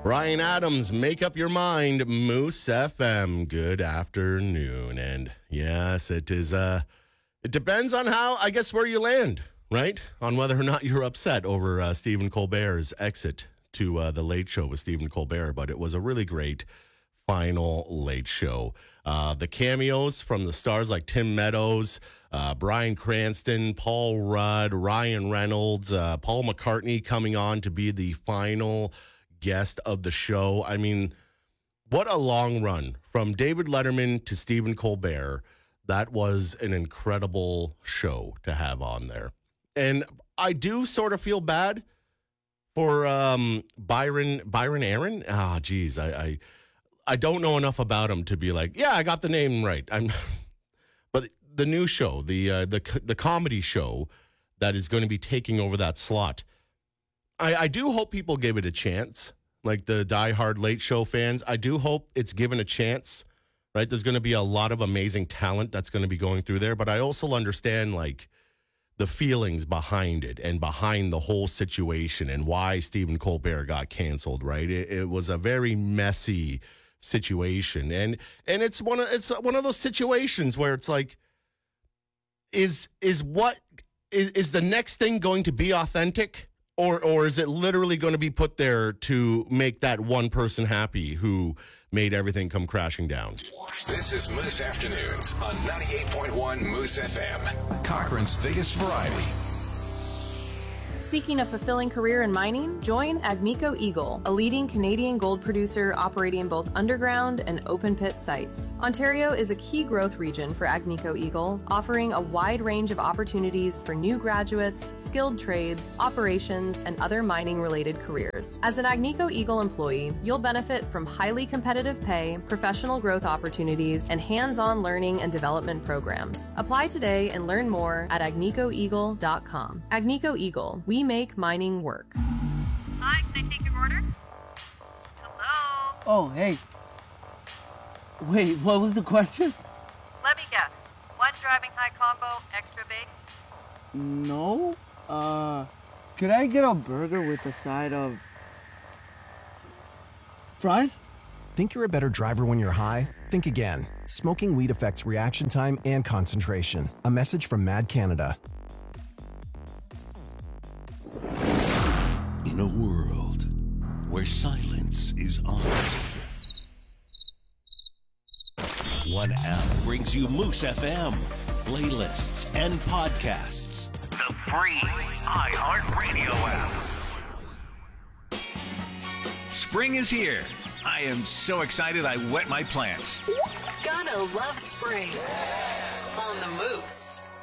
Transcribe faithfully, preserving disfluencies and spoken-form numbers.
Ryan Adams, Make Up Your Mind, Moose F M. Good afternoon. And yes, it is, uh, it depends on how, I guess, where you land, right? On whether or not you're upset over uh, Stephen Colbert's exit to uh, the Late Show with Stephen Colbert. But it was a really great final Late Show. Uh, the cameos from the stars like Tim Meadows, uh, Bryan Cranston, Paul Rudd, Ryan Reynolds, uh, Paul McCartney coming on to be the final guest of the show. I mean, what a long run from David Letterman to Stephen Colbert. That was an incredible show to have on there. And I do sort of feel bad for um, Byron Byron Aaron. Ah, oh, geez, I, I I don't know enough about him to be like, yeah, I got the name right. I'm, but the new show, the uh, the the comedy show that is going to be taking over that slot. I, I do hope people give it a chance, like the diehard Late Show fans. I do hope it's given a chance, right? There's going to be a lot of amazing talent that's going to be going through there, but I also understand, like, the feelings behind it and behind the whole situation and why Stephen Colbert got canceled, right? It, it was a very messy situation, and and it's one of it's one of those situations where it's like, is is what is, is the next thing going to be authentic? Or or is it literally going to be put there to make that one person happy who made everything come crashing down? This is Moose Afternoons on ninety-eight point one Moose F M, Cochrane's biggest variety. Seeking a fulfilling career in mining? Join Agnico Eagle, a leading Canadian gold producer operating both underground and open pit sites. Ontario is a key growth region for Agnico Eagle, offering a wide range of opportunities for new graduates, skilled trades, operations, and other mining-related careers. As an Agnico Eagle employee, you'll benefit from highly competitive pay, professional growth opportunities, and hands-on learning and development programs. Apply today and learn more at agnico eagle dot com. Agnico Eagle. We make mining work. Hi, can I take your order? Hello? Oh, hey. Wait, what was the question? Let me guess. One driving high combo, extra baked? No. Uh, could I get a burger with a side of fries? Think you're a better driver when you're high? Think again. Smoking weed affects reaction time and concentration. A message from Mad Canada. In a world where silence is honored, one app brings you Moose F M, playlists, and podcasts. The free iHeartRadio app. Spring is here. I am so excited I wet my plants. Gonna love spring on the Moose.